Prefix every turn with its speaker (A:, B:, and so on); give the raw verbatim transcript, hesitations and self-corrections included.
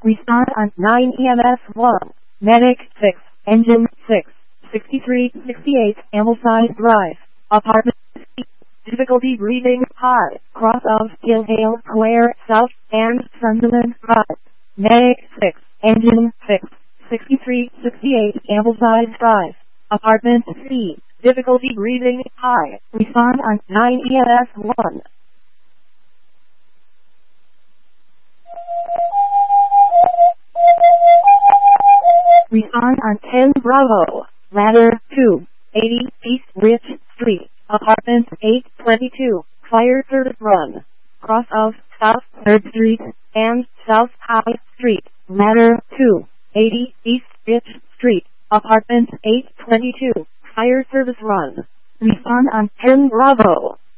A: Respond on nine E M S one. Medic six. Engine six. sixty-three sixty-eight Ambleside Drive. Apartment C. Difficulty breathing high. Cross of Hillhale Square South and Sunderland Drive. Medic six. Engine six. sixty-three sixty-eight Ambleside Drive. Apartment C. Difficulty breathing high. Respond on nine E M S one. Respond on ten Bravo. Ladder two. eighty East Rich Street. Apartment eight twenty-two. Fire service run. Cross of South third Street and South High Street. Ladder two. eighty East Rich Street. Apartment eight twenty-two. Fire service run. Respond on ten Bravo.